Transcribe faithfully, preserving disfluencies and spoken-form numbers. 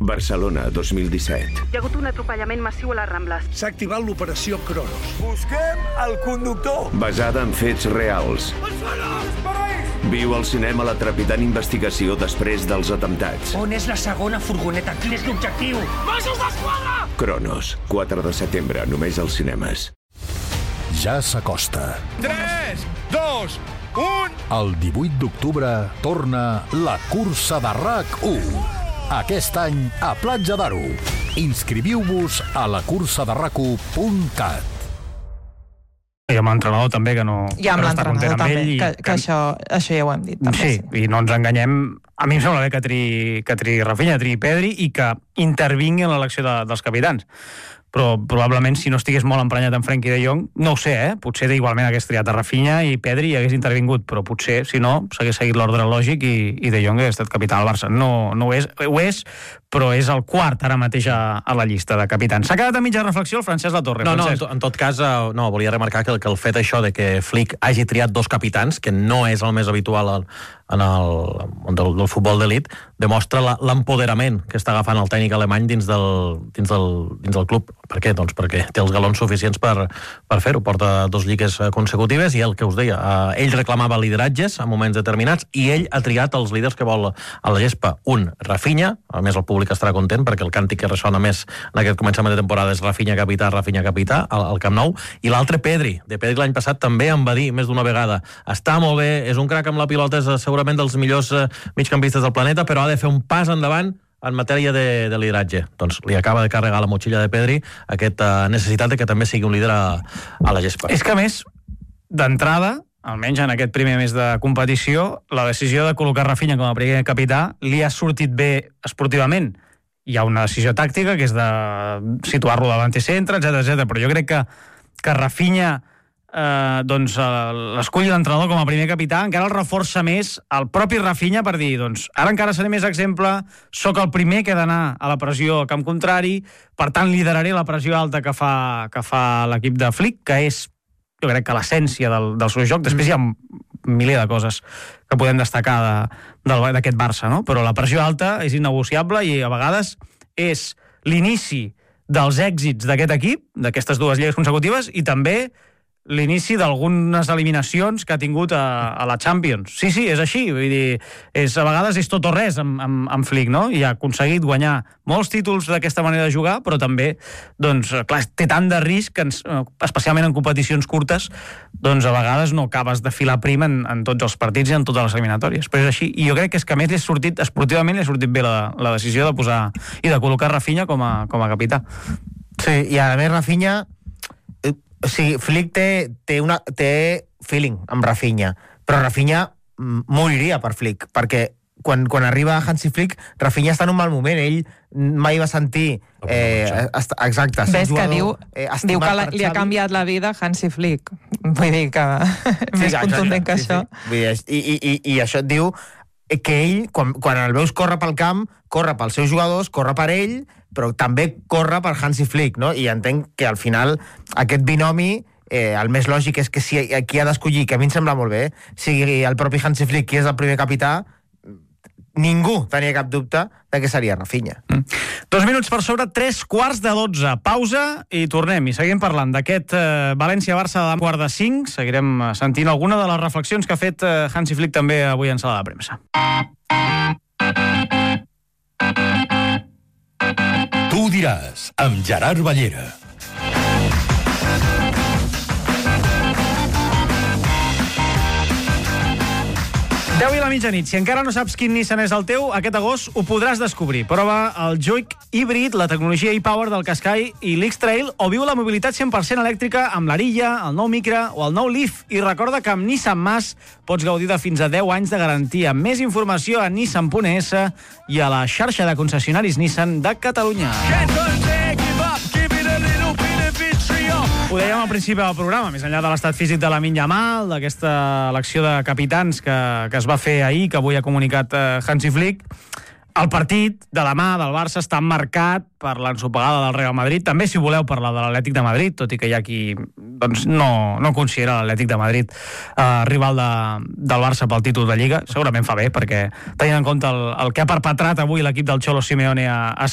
Barcelona, dos mil disset. Hi ha hagut un atropellament massiu a les Rambles. S'ha activat l'operació Cronos. Busquem el conductor. Basada en fets reals. Viu al cinema la trepidant investigació després dels atemptats. On és la segona furgoneta? Quin és l'objectiu? Mossos d'Esquadra! Cronos, quatre de setembre, només als cinemes. Ja s'acosta. tres, dos, un... El divuit d'octubre torna la cursa de RAC u. Aquest any a Platja d'Aro. Inscriviu-vos a la cursa de rac u punt cat. I amb l'entrenador també, que no, I amb que no està content l'entrenador amb també, ell. I que, que, que això, això ja ho hem dit. També, sí, sí, i no ens enganyem. A mi em sembla bé que triï, que triï Rafinha, triï Pedri i que intervingui en l'elecció de, dels capitans. Però probablement si no estigués molt emprenyat amb Frenkie de Jong, no ho sé, eh? Potser igualment hagués triat a Rafinha i Pedri i hagués intervingut, però potser, si no, s'hagués seguit l'ordre lògic i, i de Jong hagués estat capità del Barça. No, no ho és, ho és, però és el quart ara mateix a, a la llista de capitans. S'ha quedat a mitja reflexió el Francesc Latorre. No, no, en, Francesc. to, en tot cas, uh, no, volia remarcar que, que el fet això de que Flick hagi triat dos capitans, que no és el més habitual al, en el, del, del futbol d'elit, demostra l'empoderament que està agafant el tècnic alemany dins del, dins del, dins del club. Per què? Doncs perquè té els galons suficients per, per fer-ho. Porta dos lligues consecutives i el que us deia, uh, ell reclamava lideratges en moments determinats i ell ha triat els líders que vol a la gespa. Un, Rafinha, a més el públic estarà content perquè el càntic que ressona més en aquest començament de temporada és Rafinha capità, Rafinha capità, al, al Camp Nou, i l'altre Pedri. De Pedri l'any passat també em va dir més d'una vegada, està molt bé, és un crac amb la pilota, és segurament dels millors uh, migcampistes del planeta, però ha de fer un pas endavant en matèria de, de lideratge. Doncs li acaba de carregar la motxilla de Pedri aquesta necessitat de que també sigui un líder a, a la gespa. És que, a més, d'entrada, almenys en aquest primer mes de competició, la decisió de col·locar Rafinha com a primer capità li ha sortit bé esportivament. Hi ha una decisió tàctica, que és de situar-lo davant i centre, etcètera, etcètera. Però jo crec que, que Rafinha eh, doncs, l'esculli l'entrenador com a primer capità, encara el reforça més el propi Rafinha per dir, doncs, ara encara seré més exemple, sóc el primer que he d'anar a la pressió a camp contrari, per tant lideraré la pressió alta que fa, que fa l'equip de Flick, que és, jo crec que l'essència del, del seu joc. Després hi ha un miler de coses que podem destacar d'aquest Barça, no? Però la pressió alta és innegociable i a vegades és l'inici dels èxits d'aquest equip, d'aquestes dues lligues consecutives, i també l'inici d'algunes eliminacions que ha tingut a, a la Champions. Sí, sí, és així. Vull dir, és, a vegades és tot o res amb, amb, amb Flick, no? I ha aconseguit guanyar molts títols d'aquesta manera de jugar, però també, doncs, clar, té tant de risc, que ens, especialment en competicions curtes, doncs a vegades no acabes de filar prim en, en tots els partits i en totes les eliminatòries. Però és així. I jo crec que és que a més li ha sortit, esportivament li ha sortit bé la, la decisió de posar i de col·locar Rafinha com a, com a capità. Sí, i a més Rafinha... O sigui, Flick té, té, una, té feeling amb Rafinha, però Rafinha moriria per Flick, perquè quan, quan arriba Hansi Flick, Rafinha està en un mal moment, ell mai va sentir... Eh, est, exacte. Ves que diu, eh, diu que la, li ha canviat la vida Hansi Flick. Vull dir que sí, més contundent que sí, això. Sí. I, i, i, I això et diu que ell, quan, quan el veus córrer pel camp, corre pels seus jugadors, corre per ell, però també corre per Hansi Flick, no? I entenc que al final aquest binomi, eh, el més lògic és que si qui ha d'escollir, que a mi em sembla molt bé, sigui el propi Hansi Flick qui és el primer capità, ningú tenia cap dubte de que seria Rafinha. Mm. Dos minuts per sobre, tres quarts de dotze. Pausa i tornem. I seguim parlant d'aquest eh, València-Barça de quart de cinc. Seguirem sentint alguna de les reflexions que ha fet eh, Hansi Flick també avui en sala de premsa. Tu diràs, amb Gerard Ballera. deu i la mitjanit. Si encara no saps quin Nissan és el teu, aquest agost ho podràs descobrir. Prova el Juke híbrid, la tecnologia e-Power del Qashqai i l'X-Trail, o viu la mobilitat cent per cent elèctrica amb l'Arilla, el nou Micra o el nou Leaf. I recorda que amb Nissan Mas pots gaudir de fins a deu anys de garantia. Més informació a nissan punt es i a la xarxa de concessionaris Nissan de Catalunya. Ho dèiem al principi del programa, més enllà de l'estat físic de Lamine Yamal, d'aquesta elecció de capitans que, que es va fer ahir, que avui ha comunicat eh, Hansi Flick, el partit de demà del Barça està marcat per l'ensopegada del Real Madrid, també, si voleu, per la de l'Atlètic de Madrid, tot i que hi ha qui doncs, no, no considera l'Atlètic de Madrid eh, rival de, del Barça pel títol de Lliga. Segurament fa bé, perquè tenint en compte el, el que ha perpetrat avui l'equip del Cholo Simeone a, a